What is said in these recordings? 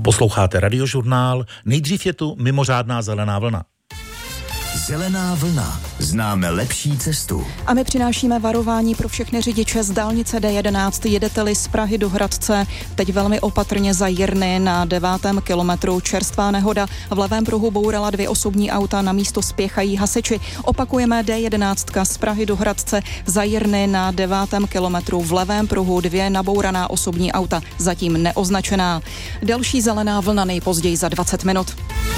Posloucháte Radiožurnál, nejdřív je tu mimořádná zelená vlna. Zelená vlna. Známe lepší cestu. A my přinášíme varování pro všechny řidiče z dálnice D11. Jedete-li z Prahy do Hradce, teď velmi opatrně za Jirny na 9. kilometru. Čerstvá nehoda. V levém pruhu bourala 2 osobní auta, na místo spěchají hasiči. Opakujeme D11 z Prahy do Hradce za Jirny na 9. kilometru. V levém pruhu 2 nabouraná osobní auta, zatím neoznačená. Další zelená vlna nejpozději za 20 minut.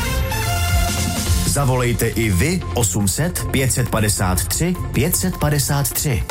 Zavolejte i vy 800 553 553.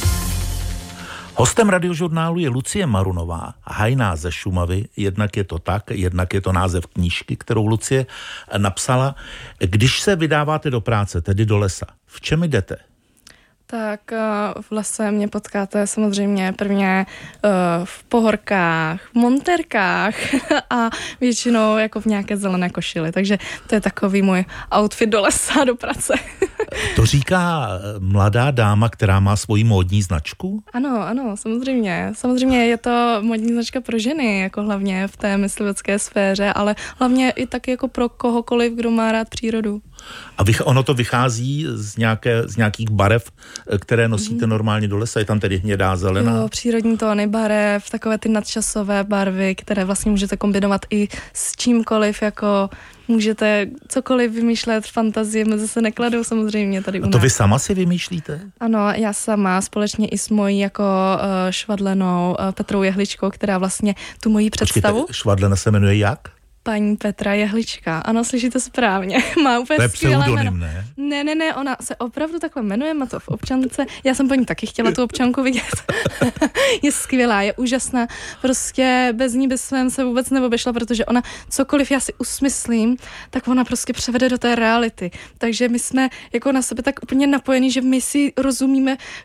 Hostem Radiožurnálu je Lucie Marunová, hajná ze Šumavy. Jednak je to tak, jednak je to název knížky, kterou Lucie napsala. Když se vydáváte do práce, tedy do lesa, v čem jdete? Tak v lese mě potkáte samozřejmě prvně v pohorkách, v montérkách a většinou jako v nějaké zelené košili. Takže to je takový můj outfit do lesa, do práce. To říká mladá dáma, která má svoji módní značku? Ano, samozřejmě. Samozřejmě je to módní značka pro ženy, jako hlavně v té myslivecké sféře, ale hlavně i tak jako pro kohokoliv, kdo má rád přírodu. A ono to vychází z nějakých barev, které nosíte normálně do lesa? Je tam tedy hnědá, zelená? Jo, přírodní tóny barev, takové ty nadčasové barvy, které vlastně můžete kombinovat i s čímkoliv, jako můžete cokoliv vymýšlet, fantazie mezi se nekladou samozřejmě tady u nás. A to vy sama si vymýšlíte? Ano, já sama, společně i s mojí jako švadlenou Petrou Jehličkou, která vlastně tu moji představu... Počkejte, švadlena se jmenuje jak? Paní Petra Jehlička. Ano, slyšíte správně. Má úplně skvělé jméno. Ne, ona se opravdu takhle jmenuje, má to v občance. Já jsem po ní taky chtěla tu občanku vidět. Je skvělá, je úžasná. Prostě bez ní by jsem se vůbec neobešla, protože ona cokoliv já si usmyslím, tak ona prostě převede do té reality. Takže my jsme jako na sebe tak úplně napojení, že my si rozumíme